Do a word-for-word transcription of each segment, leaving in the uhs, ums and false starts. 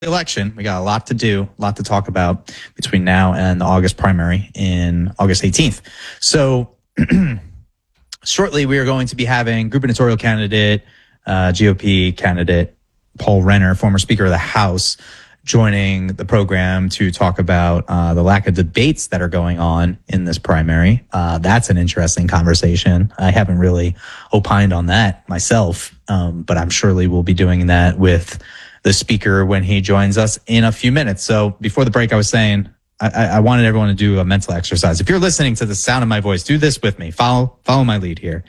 election. We got a lot to do, a lot to talk about between now and the August primary in August eighteenth. So shortly, we are going to be having gubernatorial candidate, uh, G O P candidate Paul Renner, former Speaker of the House, joining the program to talk about uh, the lack of debates that are going on in this primary. Uh, that's an interesting conversation. I haven't really opined on that myself, um, but I'm surely we'll be doing that with the speaker when he joins us in a few minutes. So before the break, I was saying I, I wanted everyone to do a mental exercise. If you're listening to the sound of my voice, do this with me. Follow, follow my lead here.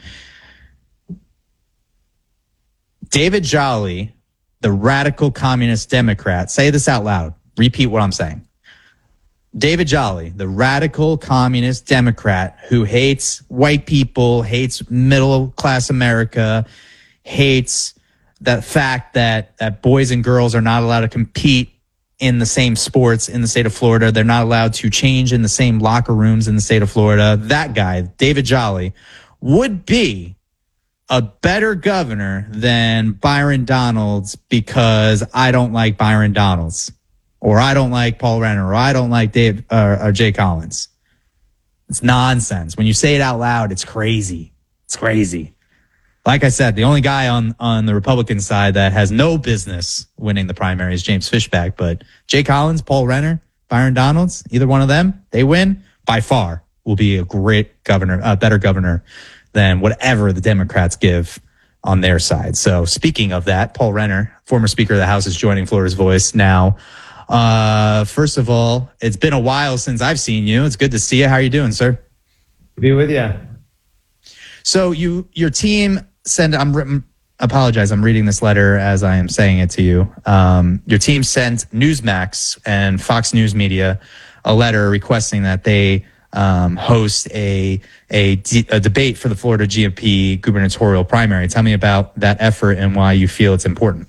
David Jolly, the radical communist Democrat, say this out loud. Repeat what I'm saying. David Jolly, the radical communist Democrat who hates white people, hates middle class America, hates the fact that, that boys and girls are not allowed to compete in the same sports in the state of Florida. They're not allowed to change in the same locker rooms in the state of Florida. That guy, David Jolly, would be a better governor than Byron Donalds because I don't like Byron Donalds, or I don't like Paul Renner, or I don't like Dave uh, or Jay Collins. It's nonsense. When you say it out loud, it's crazy. It's crazy. Like I said, the only guy on, on the Republican side that has no business winning the primary is James Fishback. But Jay Collins, Paul Renner, Byron Donalds, either one of them, they win, by far will be a great governor, a better governor than whatever the Democrats give on their side. So speaking of that, Paul Renner, former Speaker of the House, is joining Florida's Voice now. Uh, first of all, it's been a while since I've seen you. It's good to see you. How are you doing, sir? Be with you. So you, your team sent, I'm apologize. I'm reading this letter as I am saying it to you. Um, your team sent Newsmax and Fox News Media a letter requesting that they um, host a, a, a debate for the Florida G O P gubernatorial primary. Tell me about that effort and why you feel it's important.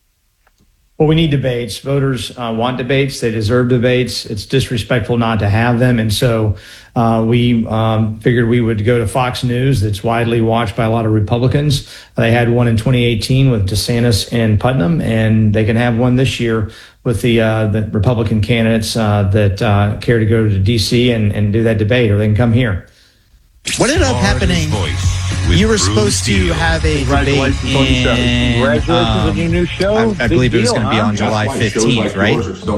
Well, we need debates. Voters uh, want debates. They deserve debates. It's disrespectful not to have them. And so uh, we um, figured we would go to Fox News. That's widely watched by a lot of Republicans. They had one in twenty eighteen with DeSantis and Putnam, and they can have one this year with the uh, the Republican candidates uh, that uh, care to go to D C and, and do that debate, or they can come here. What ended up happening? You were supposed to have a debate in, Congratulations um, on your new show. I, I believe it was going to be huh? on July fifteenth, right?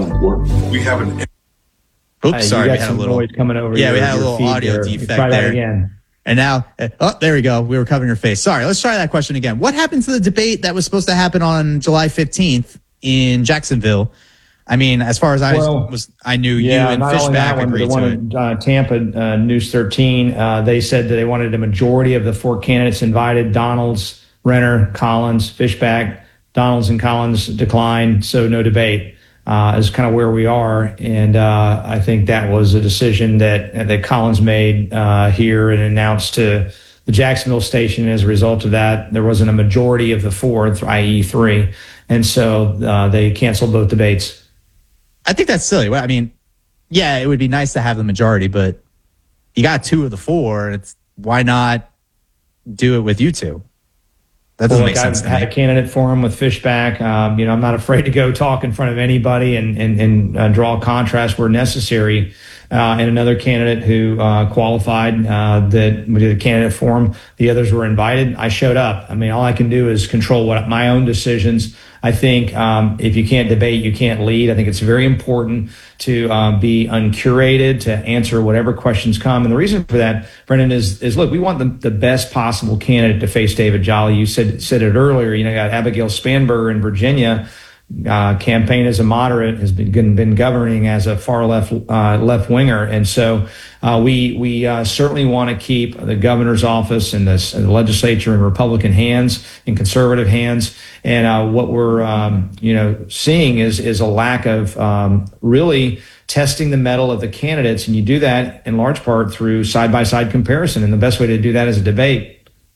We have an. Oops, Uh, sorry, you we got had a some little noise coming over. Yeah, your, we had a your little feed audio there. defect Try that there. again. And now, oh, there we go. We were covering your face. Sorry, let's try that question again. What happened to the debate that was supposed to happen on July fifteenth in Jacksonville? I mean, as far as I Well, was, I knew Yeah, you and not only that Fishback one, but agreed the to one it. in uh, Tampa, uh, News thirteen, uh, they said that they wanted a majority of the four candidates invited. Donalds, Renner, Collins, Fishback. Donalds and Collins declined, so no debate. Uh, is kind of where we are, and uh, I think that was a decision that that Collins made uh, here and announced to the Jacksonville station. As a result of that, there wasn't a majority of the four, that is three, and so uh, they canceled both debates. I think that's silly. Well, I mean, yeah, it would be nice to have the majority, but you got two of the four. It's why not do it with you two? That doesn't Well, make look, sense I've to had me. a candidate for him with Fishback. Um, you know, I'm not afraid to go talk in front of anybody and and, and uh, draw a contrast where necessary. Uh, and another candidate who uh, qualified uh, that we did a candidate for him. The others were invited. I showed up. I mean, all I can do is control what my own decisions. I think um, if you can't debate, you can't lead. I think it's very important to um, be uncurated, to answer whatever questions come. And the reason for that, Brendan, is, is look, we want the, the best possible candidate to face David Jolly. You said said it earlier. You know, you got Abigail Spanberger in Virginia. Uh, campaign as a moderate, has been been governing as a far left uh, left winger, and so uh, we we uh, certainly want to keep the governor's office and the, and the legislature in Republican hands, in conservative hands. And uh, what we're um, you know seeing is is a lack of um, really testing the mettle of the candidates, and you do that in large part through side by side comparison. And the best way to do that is a debate.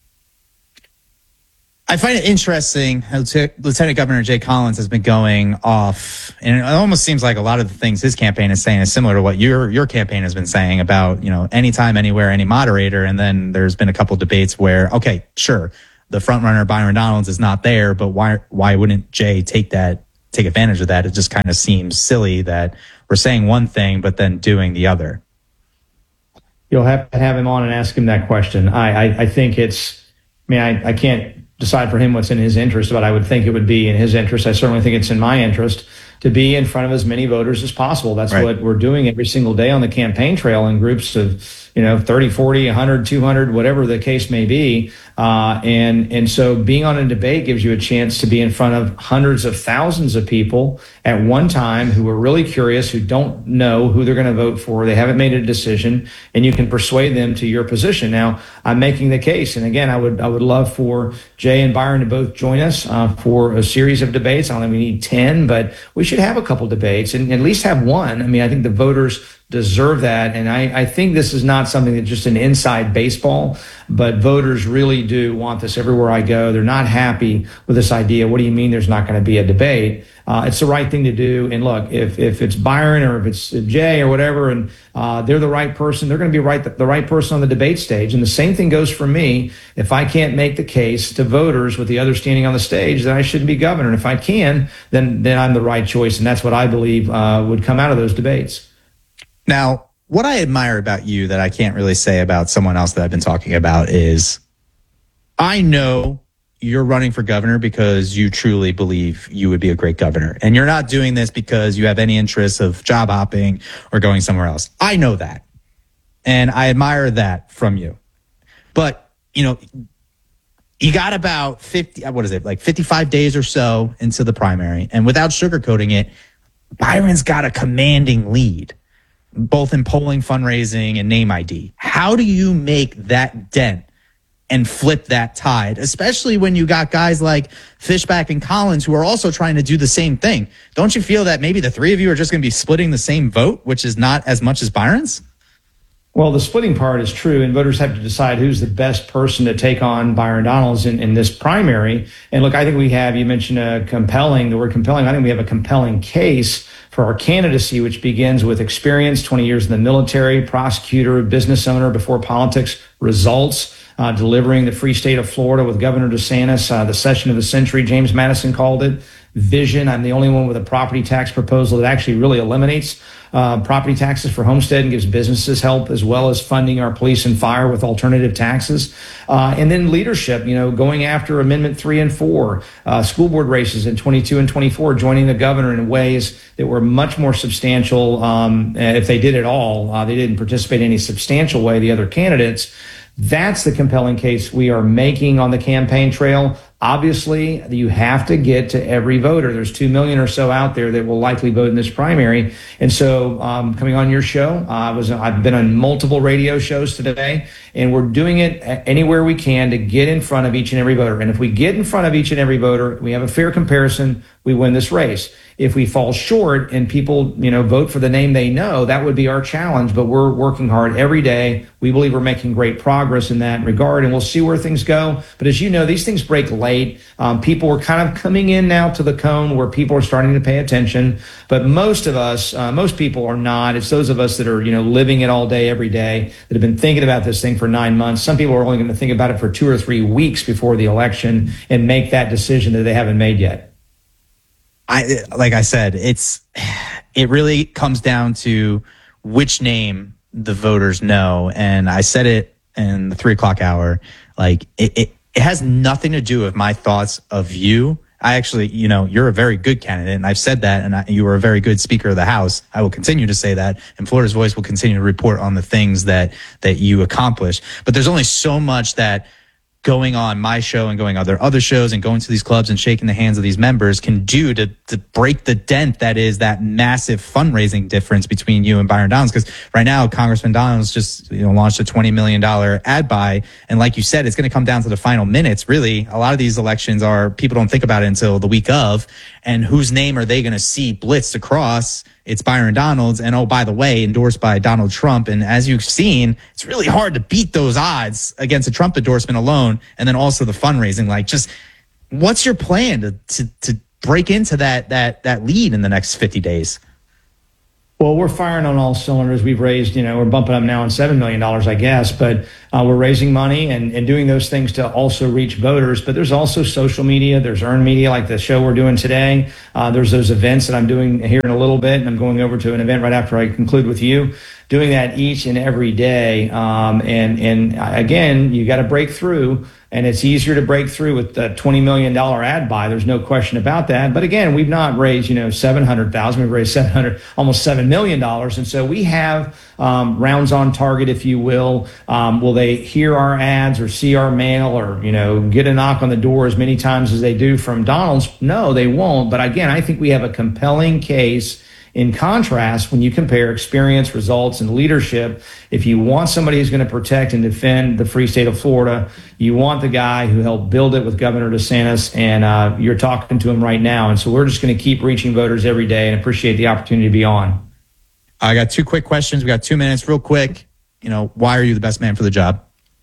I find it interesting. Lieutenant Governor Jay Collins has been going off, and it almost seems like a lot of the things his campaign is saying is similar to what your your campaign has been saying about, you know, anytime, anywhere, any moderator. And then there's been a couple debates where, okay, sure, the front runner Byron Donalds is not there, but why why wouldn't Jay take that take advantage of that. It just kind of seems silly that we're saying one thing, but then doing the other. You'll have to have him on and ask him that question. I, I, I think it's, I mean, I, I can't decide for him what's in his interest, but I would think it would be in his interest. I certainly think it's in my interest to be in front of as many voters as possible. That's right. What we're doing every single day on the campaign trail in groups of, you know, thirty, forty, one hundred, two hundred, whatever the case may be. Uh, and, and so being on a debate gives you a chance to be in front of hundreds of thousands of people at one time who are really curious, who don't know who they're going to vote for. They haven't made a decision, and you can persuade them to your position. Now, I'm making the case. And again, I would, I would love for Jay and Byron to both join us uh, for a series of debates. I don't think we need ten, but we should have a couple debates and at least have one. I mean, I think the voters deserve that. And I, I think this is not something that's just an inside baseball, but voters really do want this everywhere I go. They're not happy with this idea. What do you mean there's not going to be a debate? Uh, it's the right thing to do. And look, if, if it's Byron or if it's Jay or whatever, and uh, they're the right person, they're going to be right, the, the right person on the debate stage. And the same thing goes for me. If I can't make the case to voters with the other standing on the stage, then I shouldn't be governor. And if I can, then, then I'm the right choice. And that's what I believe uh, would come out of those debates. Now, what I admire about you that I can't really say about someone else that I've been talking about is I know you're running for governor because you truly believe you would be a great governor. And you're not doing this because you have any interest of job hopping or going somewhere else. I know that. And I admire that from you. But, you know, you got about fifty, what is it, like fifty-five days or so into the primary. And without sugarcoating it, Byron's got a commanding lead, both in polling, fundraising, and name I D. How do you make that dent and flip that tide, especially when you got guys like Fishback and Collins who are also trying to do the same thing? Don't you feel that maybe the three of you are just going to be splitting the same vote, which is not as much as Byron's? Well, the splitting part is true, and voters have to decide who's the best person to take on Byron Donalds in, in this primary. And look, I think we have, you mentioned a compelling, the word compelling, I think we have a compelling case for our candidacy, which begins with experience, twenty years in the military, prosecutor, business owner before politics, results, uh, delivering the free state of Florida with Governor DeSantis, uh, the session of the century, James Madison called it, vision. I'm the only one with a property tax proposal that actually really eliminates Uh, property taxes for homestead and gives businesses help, as well as funding our police and fire with alternative taxes. Uh, and then leadership, you know, going after Amendment three and four, uh, school board races in twenty-two and twenty-four, joining the governor in ways that were much more substantial. Um, if they did it all, uh, they didn't participate in any substantial way, the other candidates. That's the compelling case we are making on the campaign trail. Obviously, you have to get to every voter. There's two million or so out there that will likely vote in this primary. And so um, coming on your show, uh, I was, I've been on multiple radio shows today, and we're doing it anywhere we can to get in front of each and every voter. And if we get in front of each and every voter, we have a fair comparison, we win this race. If we fall short and people, you know, vote for the name they know, that would be our challenge. But we're working hard every day. We believe we're making great progress in that regard, and we'll see where things go. But as you know, these things break late. Um, people are kind of coming in now to the cone where people are starting to pay attention. But most of us, uh, most people are not. It's those of us that are, you know, living it all day, every day, that have been thinking about this thing for nine months. Some people are only going to think about it for two or three weeks before the election and make that decision that they haven't made yet. I, like I said, it's, it really comes down to which name the voters know. And I said it in the three o'clock hour, like it, it, it has nothing to do with my thoughts of you. I actually, you know, you're a very good candidate, and I've said that, and I, you were a very good Speaker of the House. I will continue to say that, and Florida's Voice will continue to report on the things that, that you accomplish. But there's only so much that going on my show and going on other other shows and going to these clubs and shaking the hands of these members can do to to break the dent that is that massive fundraising difference between you and Byron Donalds. Because right now, Congressman Donalds just, you know, launched a twenty million dollars ad buy, and like you said, it's going to come down to the final minutes. Really, a lot of these elections are, people don't think about it until the week of, and whose name are they going to see blitzed across? It's Byron Donalds, and oh, by the way, endorsed by Donald Trump. And as you've seen, it's really hard to beat those odds against a Trump endorsement alone, and then also the fundraising. Like, just what's your plan to to, to break into that that that lead in the next fifty days? Well, we're firing on all cylinders. We've raised, you know, we're bumping up now on seven million dollars, I guess, but uh, we're raising money and, and doing those things to also reach voters. But there's also social media. There's earned media like the show we're doing today. Uh, there's those events that I'm doing here in a little bit, and I'm going over to an event right after I conclude with you, doing that each and every day. Um, and, and again, you got to break through. And it's easier to break through with the twenty million dollars ad buy. There's no question about that. But again, we've not raised, you know, seven hundred thousand dollars. We've raised seven hundred, almost seven million dollars. And so we have um, rounds on target, if you will. Um, will they hear our ads or see our mail or, you know, get a knock on the door as many times as they do from Donald's? No, they won't. But again, I think we have a compelling case. In contrast, when you compare experience, results, and leadership, if you want somebody who's going to protect and defend the free state of Florida, you want the guy who helped build it with Governor DeSantis, and uh, you're talking to him right now. And so we're just going to keep reaching voters every day and appreciate the opportunity to be on. I got two quick questions. We got two minutes, real quick. You know, why are you the best man for the job?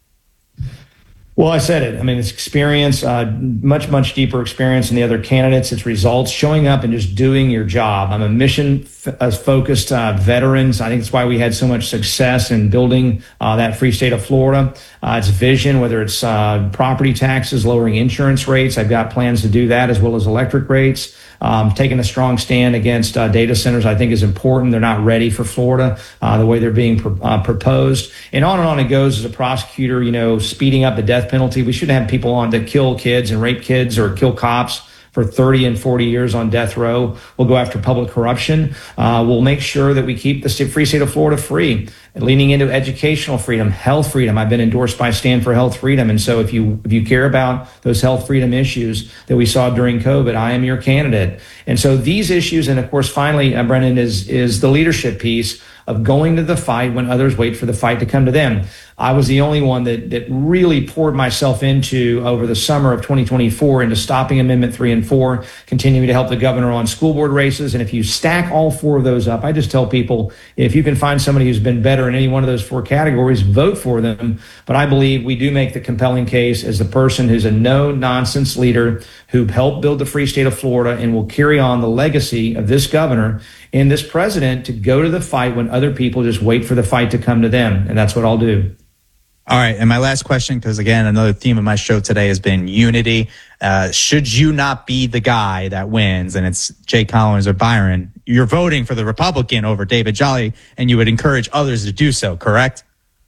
Well, I said it. I mean, it's experience, uh, much, much deeper experience than the other candidates. It's results, showing up and just doing your job. I'm a mission-focused uh, veterans. I think that's why we had so much success in building uh, that free state of Florida. Uh, it's vision, whether it's uh, property taxes, lowering insurance rates. I've got plans to do that, as well as electric rates. Um, taking a strong stand against uh, data centers, I think, is important. They're not ready for Florida uh, the way they're being pro- uh, proposed. And on and on it goes. As a prosecutor, you know, speeding up the death penalty. We shouldn't have people on to kill kids and rape kids or kill cops for thirty and forty years on death row. We'll go after public corruption. Uh, we'll make sure that we keep the state, free state of Florida free, leaning into educational freedom, health freedom. I've been endorsed by Stand for Health Freedom. And so if you if you care about those health freedom issues that we saw during COVID, I am your candidate. And so these issues, and of course, finally, uh, Brennan, is is the leadership piece of going to the fight when others wait for the fight to come to them. I was the only one that that really poured myself into over the summer of twenty twenty-four into stopping Amendment three and four, continuing to help the governor on school board races. And if you stack all four of those up, I just tell people, if you can find somebody who's been better in any one of those four categories, vote for them. But I believe we do make the compelling case as the person who's a no-nonsense leader who helped build the free state of Florida and will carry on the legacy of this governor and this president to go to the fight when other people just wait for the fight to come to them. And that's what I'll do. All right. And my last question, because again, another theme of my show today has been unity. Uh, should you not be the guy that wins and it's Jay Collins or Byron, you're voting for the Republican over David Jolly, and you would encourage others to do so, correct?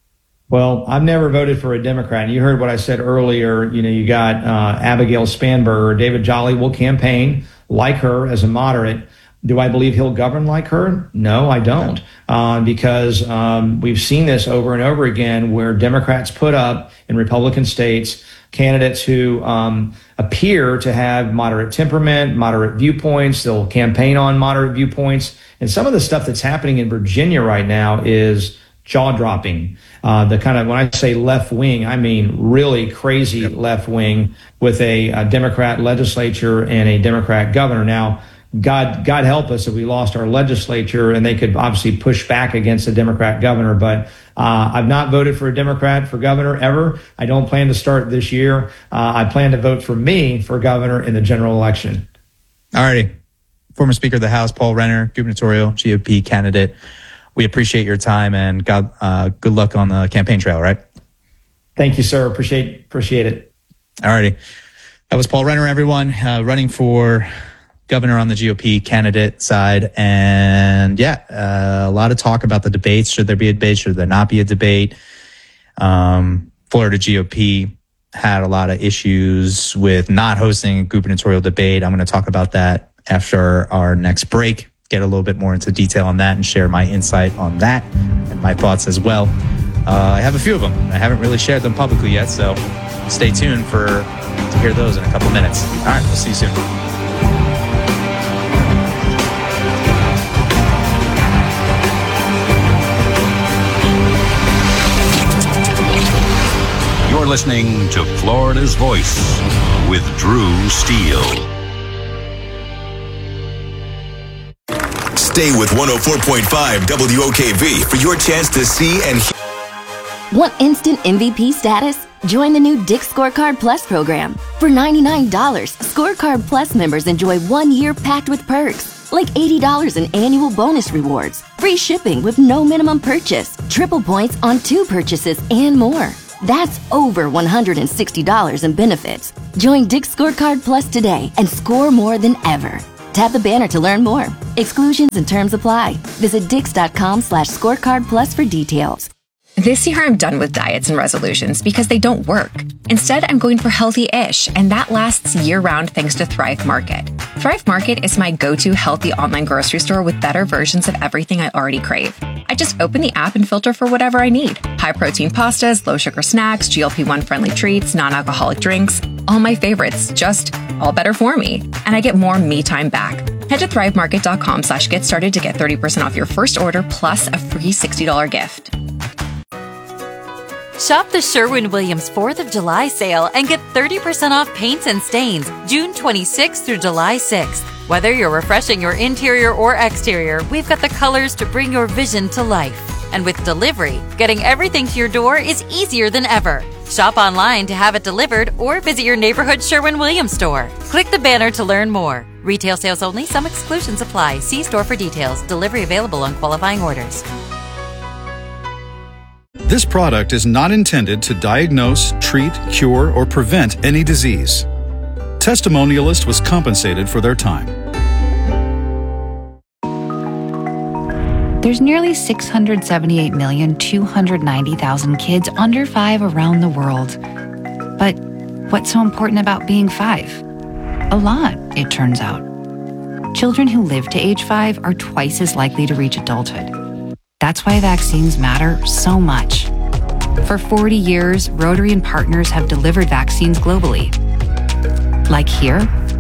Well, I've never voted for a Democrat. You heard what I said earlier. You know, you got uh, Abigail Spanberger. David Jolly will campaign like her as a moderate. Do I believe he'll govern like her? No, I don't. Uh, because um, we've seen this over and over again where Democrats put up in Republican states candidates who um, appear to have moderate temperament, moderate viewpoints. They'll campaign on moderate viewpoints. And some of the stuff that's happening in Virginia right now is jaw-dropping. Uh, the kind of, when I say left wing, I mean really crazy yep. left wing with a, a Democrat legislature and a Democrat governor. Now, God, God help us if we lost our legislature and they could obviously push back against a Democrat governor. But uh, I've not voted for a Democrat for governor ever. I don't plan to start this year. Uh, I plan to vote for me for governor in the general election. All righty. Former Speaker of the House, Paul Renner, gubernatorial G O P candidate. We appreciate your time and God, uh, good luck on the campaign trail, right? Thank you, sir. Appreciate, appreciate it. All righty. That was Paul Renner, everyone, uh, running for governor on the G O P candidate side. And yeah, uh, a lot of talk about the debates. Should there be a debate? Should there not be a debate? Um, Florida G O P had a lot of issues with not hosting a gubernatorial debate. I'm going to talk about that after our next break, get a little bit more into detail on that and share my insight on that and my thoughts as well. Uh, I have a few of them. I haven't really shared them publicly yet, so stay tuned for to hear those in a couple minutes. All right, we'll see you soon. You're listening to Florida's Voice with Drew Steele. Stay with one oh four point five W O K V for your chance to see and hear. Want instant M V P status? Join the new Dick's Scorecard Plus program. For ninety-nine dollars, Scorecard Plus members enjoy one year packed with perks, like eighty dollars in annual bonus rewards, free shipping with no minimum purchase, triple points on two purchases, and more. That's over one hundred sixty dollars in benefits. Join Dick's Scorecard Plus today and score more than ever. Tap the banner to learn more. Exclusions and terms apply. Visit dix.com slash scorecard plus for details. This year, I'm done with diets and resolutions because they don't work. Instead, I'm going for healthy-ish, and that lasts year-round thanks to Thrive Market. Thrive Market is my go-to healthy online grocery store with better versions of everything I already crave. I just open the app and filter for whatever I need. High-protein pastas, low-sugar snacks, G L P one friendly treats, non-alcoholic drinks, all my favorites, just all better for me. And I get more me time back. Head to thrivemarket.com slash get started to get thirty percent off your first order plus a free sixty dollars gift. Shop the Sherwin-Williams fourth of July sale and get thirty percent off paints and stains June twenty-sixth through July sixth. Whether you're refreshing your interior or exterior, we've got the colors to bring your vision to life. And with delivery, getting everything to your door is easier than ever. Shop online to have it delivered or visit your neighborhood Sherwin-Williams store. Click the banner to learn more. Retail sales only. Some exclusions apply. See store for details. Delivery available on qualifying orders. This product is not intended to diagnose, treat, cure, or prevent any disease. Testimonialist was compensated for their time. There's nearly six hundred seventy-eight million, two hundred ninety thousand kids under five around the world. But what's so important about being five? A lot, it turns out. Children who live to age five are twice as likely to reach adulthood. That's why vaccines matter so much. For forty years, Rotary and partners have delivered vaccines globally. Like here,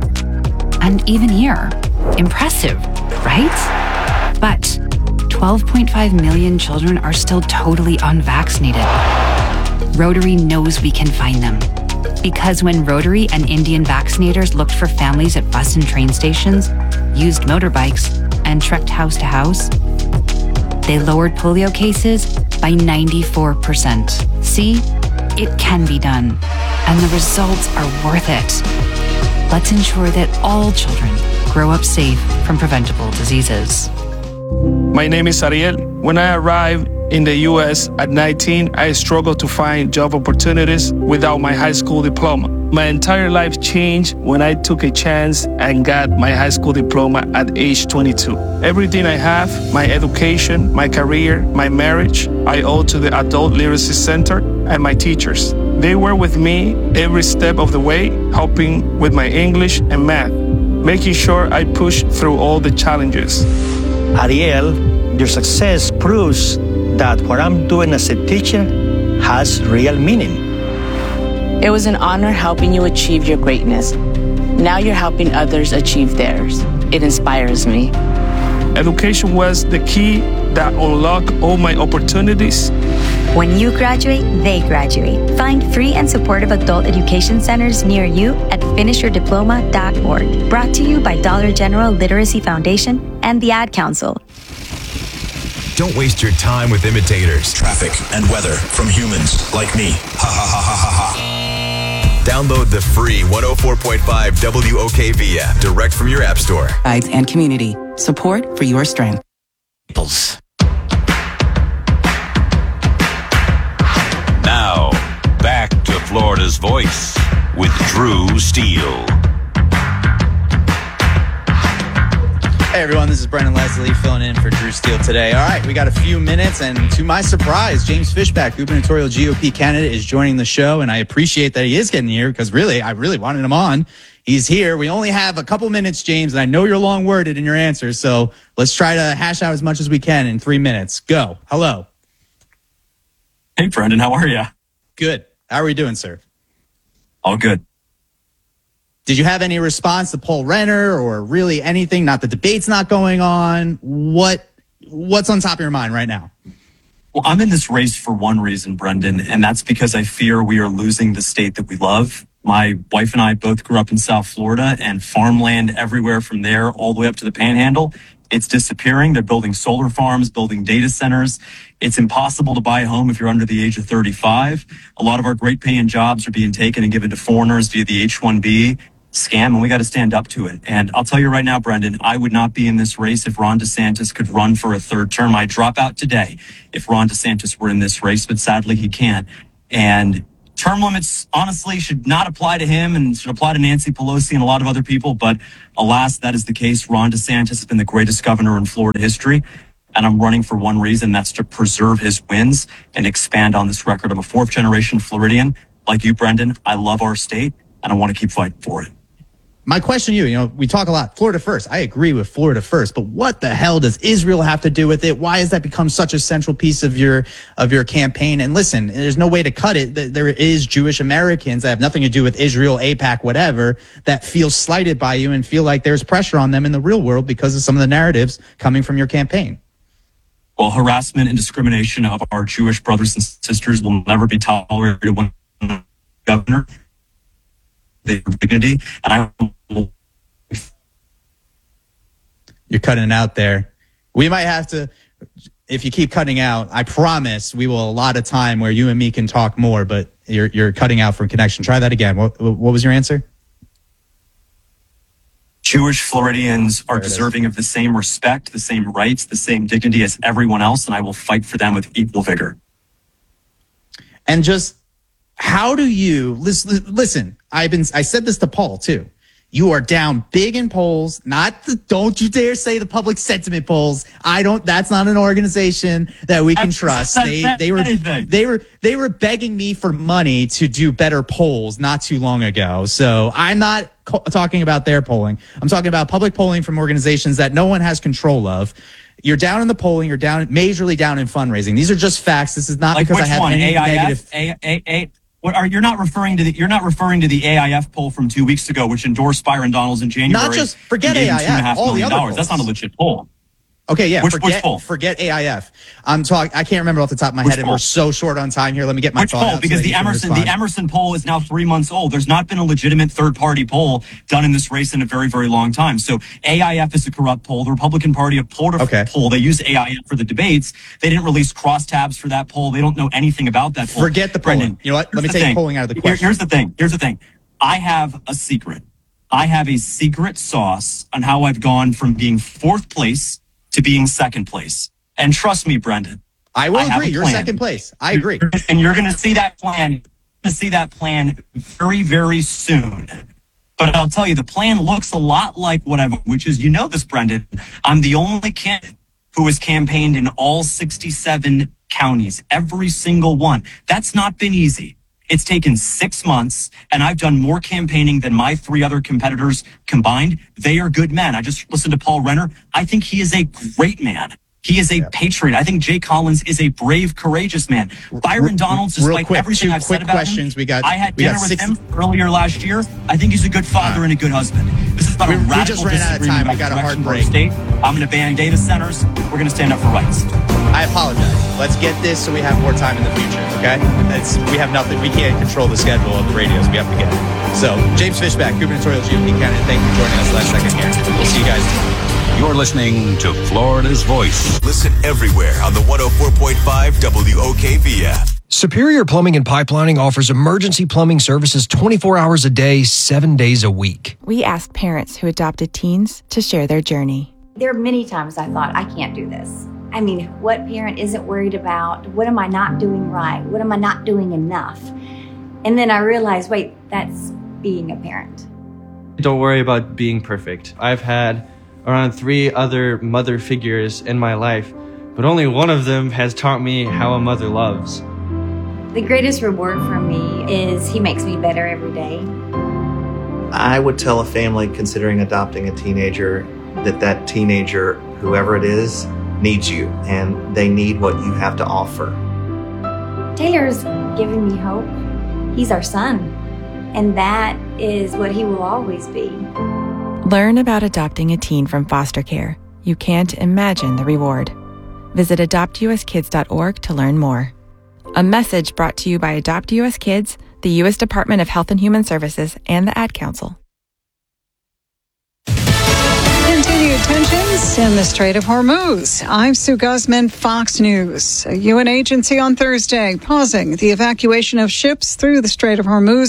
and even here. Impressive, right? But twelve point five million children are still totally unvaccinated. Rotary knows we can find them. Because when Rotary and Indian vaccinators looked for families at bus and train stations, used motorbikes, and trekked house to house, they lowered polio cases by ninety-four percent. See, it can be done, and the results are worth it. Let's ensure that all children grow up safe from preventable diseases. My name is Ariel. When I arrived in the U S at nineteen, I struggled to find job opportunities without my high school diploma. My entire life changed when I took a chance and got my high school diploma at age twenty-two. Everything I have, my education, my career, my marriage, I owe to the Adult Literacy Center and my teachers. They were with me every step of the way, helping with my English and math, making sure I pushed through all the challenges. Ariel, your success proves that what I'm doing as a teacher has real meaning. It was an honor helping you achieve your greatness. Now you're helping others achieve theirs. It inspires me. Education was the key that unlocked all my opportunities. When you graduate, they graduate. Find free and supportive adult education centers near you at finish your diploma dot org. Brought to you by Dollar General Literacy Foundation and the Ad Council. Don't waste your time with imitators. Traffic and weather from humans like me. Ha ha ha ha ha ha. Download the free one oh four point five W O K V app direct from your app store. Guides and community. Support for your strength. Now, back to Florida's Voice with Drew Steele. Hey everyone, this is Brendan Leslie filling in for Drew Steele today. All right, we got a few minutes, and to my surprise, James Fishback, gubernatorial G O P candidate, is joining the show, and I appreciate that he is getting here because really, I really wanted him on. He's here. We only have a couple minutes, James, and I know you're long-worded in your answers, so let's try to hash out as much as we can in three minutes. Go. Hello. Hey, Brendan, how are you? Good. How are we doing, sir? All good. Did you have any response to Paul Renner or really anything? Not the debate's not going on. What What's on top of your mind right now? Well, I'm in this race for one reason, Brendan, and that's because I fear we are losing the state that we love. My wife and I both grew up in South Florida, and farmland everywhere from there all the way up to the Panhandle. It's disappearing. They're building solar farms, building data centers. It's impossible to buy a home if you're under the age of thirty-five. A lot of our great paying jobs are being taken and given to foreigners via the H one B. scam, and we got to stand up to it. And I'll tell you right now, Brendan, I would not be in this race if Ron DeSantis could run for a third term. I'd drop out today if Ron DeSantis were in this race, but sadly he can't. And term limits, honestly, should not apply to him and should apply to Nancy Pelosi and a lot of other people. But alas, that is the case. Ron DeSantis has been the greatest governor in Florida history. And I'm running for one reason. That's to preserve his wins and expand on this record. I'm a fourth generation Floridian. Like you, Brendan, I love our state and I want to keep fighting for it. My question to you, you know, we talk a lot, Florida first. I agree with Florida first, but what the hell does Israel have to do with it? Why has that become such a central piece of your of your campaign? And listen, there's no way to cut it. There is Jewish Americans that have nothing to do with Israel, AIPAC, whatever, that feel slighted by you and feel like there's pressure on them in the real world because of some of the narratives coming from your campaign. Well, harassment and discrimination of our Jewish brothers and sisters will never be tolerated when governor. Their dignity, and I will. You're cutting out there. We might have to, if you keep cutting out, I promise we will allot a time where you and me can talk more, but you're you're cutting out from connection. Try that again. What what was your answer? Jewish Floridians are deserving of the same respect, the same rights, the same dignity as everyone else, and I will fight for them with equal vigor. And just how do you listen? Listen, I've been. I said this to Paul too. You are down big in polls. Not the. Don't you dare say the public sentiment polls. I don't. That's not an organization that we can trust. They they were they were they were begging me for money to do better polls not too long ago. So I'm not co- talking about their polling. I'm talking about public polling from organizations that no one has control of. You're down in the polling. You're down majorly down in fundraising. These are just facts. This is not like because I have one? any A I F? negative. A, A, A, what are you're not referring to the you're not referring to the A I F poll from two weeks ago, which endorsed Byron Donalds in January. Not just forget A A I F. All the other polls. That's not a legit poll. Okay, yeah, Which, forget, which poll? forget A I F. I'm talking. I can't remember off the top of my Which head, and poll? we're so short on time here. Let me get my Which thought poll? out Because so the you can Emerson respond. the Emerson poll is now three months old. There's not been a legitimate third party poll done in this race in a very, very long time. So A I F is a corrupt poll. The Republican Party a poll Okay. poll. They use A I F for the debates. They didn't release crosstabs for that poll. They don't know anything about that poll. Forget the polling. Brendan, You know what? Let me here's the take thing. polling out of the Here- question. here's the thing. Here's the thing. I have a secret. I have a secret sauce on how I've gone from being fourth place to being second place. And trust me, Brendan. I will I have agree. a You're plan. second place. I agree. And you're going to see that plan. You're going to see that plan very, very soon. But I'll tell you, the plan looks a lot like what I've, which is, you know this, Brendan. I'm the only candidate who has campaigned in all sixty-seven counties, every single one. That's not been easy. It's taken six months, and I've done more campaigning than my three other competitors combined. They are good men. I just listened to Paul Renner. I think he is a great man. He is a yeah. patriot. I think Jay Collins is a brave, courageous man. Byron Donalds, despite quick, everything two I've quick said about questions. him, We got, I had we dinner got with six, him earlier last year. I think he's a good father uh, and a good husband. This is not we, a radical we just ran out of time. I got a hard break. State. I'm going to ban data centers. We're going to stand up for rights. I apologize. Let's get this so we have more time in the future, okay? It's, we have nothing. We can't control the schedule of the radios. We have to get it. So, James Fishback, gubernatorial G O P candidate, thank you for joining us last second here. We'll see you guys tomorrow. You're listening to Florida's Voice. Listen everywhere on the one oh four point five W O K V app. Superior Plumbing and Pipelining offers emergency plumbing services twenty-four hours a day, seven days a week. We ask parents who adopted teens to share their journey. There are many times I thought, I can't do this. I mean, what parent isn't worried about? What am I not doing right? What am I not doing enough? And then I realized, wait, that's being a parent. Don't worry about being perfect. I've had around three other mother figures in my life, but only one of them has taught me how a mother loves. The greatest reward for me is he makes me better every day. I would tell a family considering adopting a teenager that that teenager, whoever it is, needs you, and they need what you have to offer. Taylor's giving me hope. He's our son, and that is what he will always be. Learn about adopting a teen from foster care. You can't imagine the reward. Visit adopt u s kids dot org to learn more. A message brought to you by Adopt U S Kids, the U S Department of Health and Human Services, and the Ad Council. Continued tensions in the Strait of Hormuz. I'm Sue Guzman, Fox News. A U N agency on Thursday pausing the evacuation of ships through the Strait of Hormuz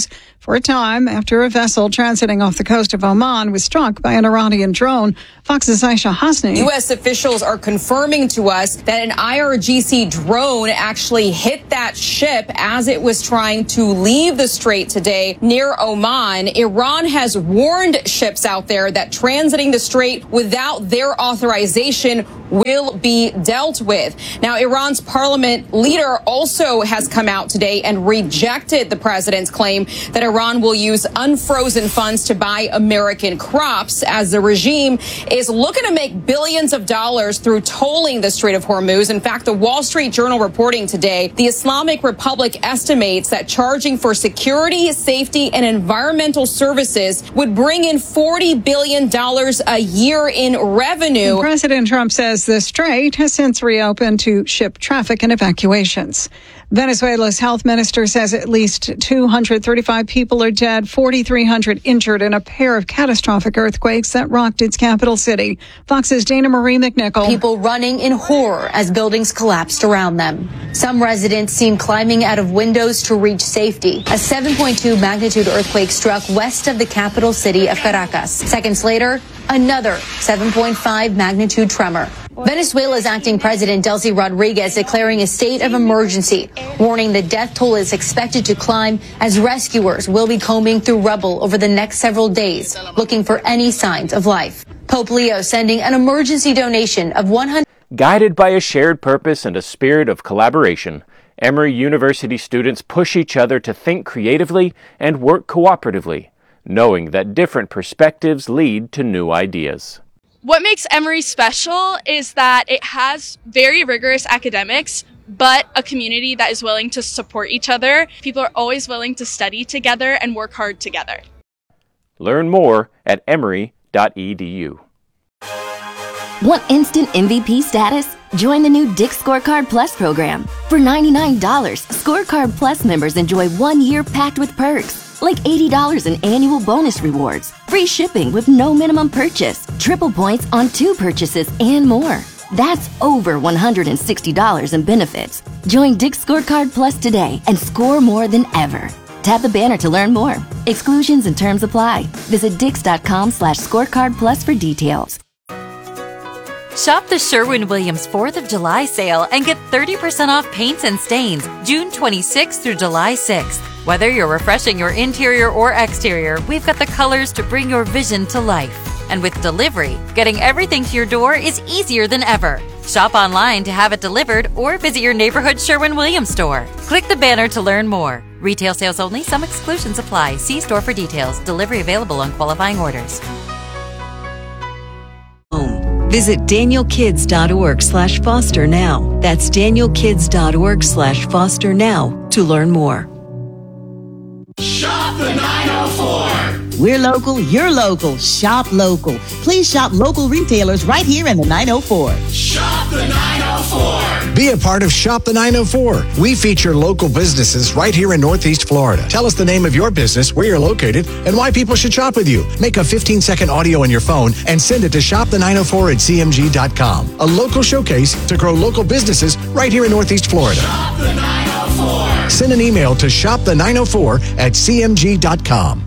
for a time after a vessel transiting off the coast of Oman was struck by an Iranian drone. Fox's Aisha Hasni. U S officials are confirming to us that an I R G C drone actually hit that ship as it was trying to leave the strait today near Oman. Iran has warned ships out there that transiting the strait without their authorization will be dealt with. Now, Iran's parliament leader also has come out today and rejected the president's claim that Iran will use unfrozen funds to buy American crops, as the regime is looking to make billions of dollars through tolling the Strait of Hormuz. In fact, the Wall Street Journal reporting today, the Islamic Republic estimates that charging for security, safety, and environmental services would bring in forty billion dollars a year in revenue. President Trump says the strait has since reopened to ship traffic and evacuations. Venezuela's health minister says at least two hundred thirty-five people are dead, forty-three hundred injured in a pair of catastrophic earthquakes that rocked its capital city. Fox's Dana Marie McNichol. People running in horror as buildings collapsed around them. Some residents seen climbing out of windows to reach safety. A seven point two magnitude earthquake struck west of the capital city of Caracas. Seconds later, another seven point five magnitude tremor. Venezuela's acting president, Delcy Rodriguez, declaring a state of emergency, warning the death toll is expected to climb as rescuers will be combing through rubble over the next several days, looking for any signs of life. Pope Leo sending an emergency donation of one hundred. Guided by a shared purpose and a spirit of collaboration, Emory University students push each other to think creatively and work cooperatively, knowing that different perspectives lead to new ideas. What makes Emory special is that it has very rigorous academics, but a community that is willing to support each other. People are always willing to study together and work hard together. Learn more at emory dot e d u. Want instant M V P status? Join the new Dick's Scorecard Plus program. For ninety-nine dollars, Scorecard Plus members enjoy one year packed with perks, like eighty dollars in annual bonus rewards, free shipping with no minimum purchase, triple points on two purchases, and more. That's over one hundred sixty dollars in benefits. Join Dick's Scorecard Plus today and score more than ever. Tap the banner to learn more. Exclusions and terms apply. Visit dix.com slash scorecard plus for details. Shop the Sherwin-Williams fourth of July sale and get thirty percent off paints and stains June twenty-sixth through July sixth. Whether you're refreshing your interior or exterior, we've got the colors to bring your vision to life. And with delivery, getting everything to your door is easier than ever. Shop online to have it delivered or visit your neighborhood Sherwin-Williams store. Click the banner to learn more. Retail sales only. Some exclusions apply. See store for details. Delivery available on qualifying orders. Visit danielkids.org slash foster now. That's danielkids.org slash foster now to learn more. Shop the nine oh four. We're local, you're local. Shop local. Please shop local retailers right here in the nine oh four. Shop the nine oh four. Be a part of Shop the nine oh four. We feature local businesses right here in Northeast Florida. Tell us the name of your business, where you're located, and why people should shop with you. Make a fifteen second audio on your phone and send it to shop the nine oh four at c m g dot com. A local showcase to grow local businesses right here in Northeast Florida. Shop the nine oh four. Send an email to shop the nine oh four at c m g dot com.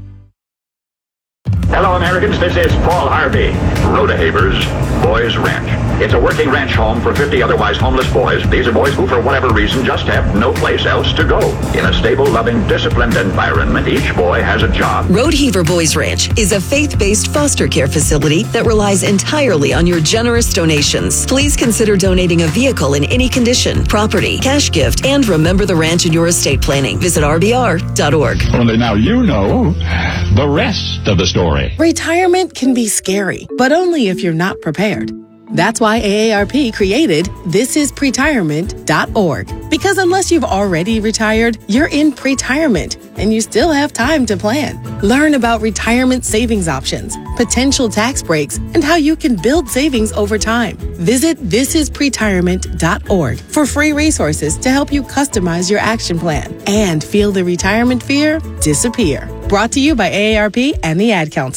Hello, Americans. This is Paul Harvey. Rhodahabers Boys Ranch. It's a working ranch home for fifty otherwise homeless boys. These are boys who, for whatever reason, just have no place else to go. In a stable, loving, disciplined environment, each boy has a job. Rodeheaver Boys Ranch is a faith-based foster care facility that relies entirely on your generous donations. Please consider donating a vehicle in any condition, property, cash gift, and remember the ranch in your estate planning. Visit r b r dot org. Only now you know the rest of the story. Retirement can be scary, but only if you're not prepared. That's why A A R P created this is pretirement dot org. Because unless you've already retired, you're in pretirement and you still have time to plan. Learn about retirement savings options, potential tax breaks, and how you can build savings over time. Visit this is pretirement dot org for free resources to help you customize your action plan and feel the retirement fear disappear. Brought to you by A A R P and the Ad Council.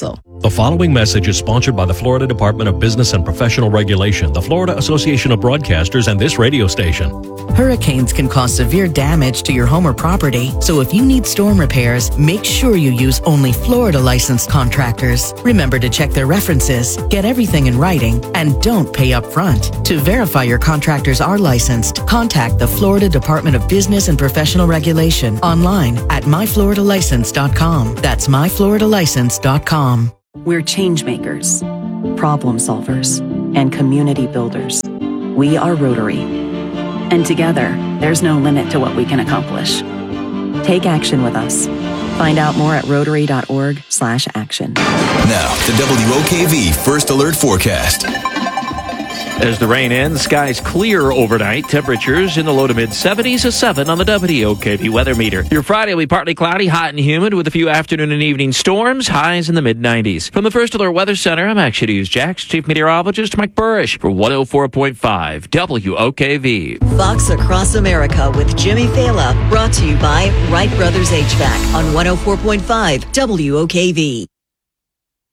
The following message is sponsored by the Florida Department of Business and Professional Regulation, the Florida Association of Broadcasters, and this radio station. Hurricanes can cause severe damage to your home or property, so if you need storm repairs, make sure you use only Florida licensed contractors. Remember to check their references, get everything in writing, and don't pay up front. To verify your contractors are licensed, contact the Florida Department of Business and Professional Regulation online at my florida license dot com. That's my florida license dot com. We're change makers, problem solvers, and community builders. We are Rotary. And together, there's no limit to what we can accomplish. Take action with us. Find out more at rotary dot org slash action. Now, the W O K V First Alert Forecast. As the rain ends, skies clear overnight. Temperatures in the low to mid seventies, a seven on the W O K V weather meter. Your Friday will be partly cloudy, hot and humid with a few afternoon and evening storms, highs in the mid nineties. From the First Alert Weather Center, I'm Action News Jax Chief Meteorologist Mike Burrish for one oh four point five W O K V. Fox Across America with Jimmy Fela, brought to you by Wright Brothers H V A C on one oh four point five W O K V.